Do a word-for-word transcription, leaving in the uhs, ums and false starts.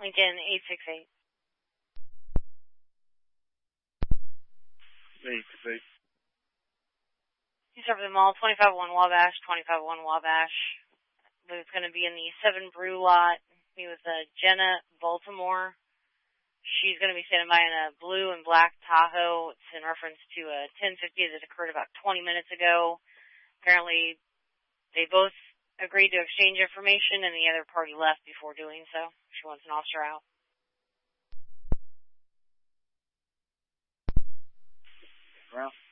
Lincoln eight six eight. eight six eight. You serve them all, twenty-five one Wabash, twenty-five one Wabash. I believe it's going to be in the seven Brew lot. He was uh, Jenna Baltimore. She's going to be standing by in a blue and black Tahoe. It's in reference to a ten fifty that occurred about twenty minutes ago. Apparently, they both agreed to exchange information, and the other party left before doing so. She wants an officer out. Well.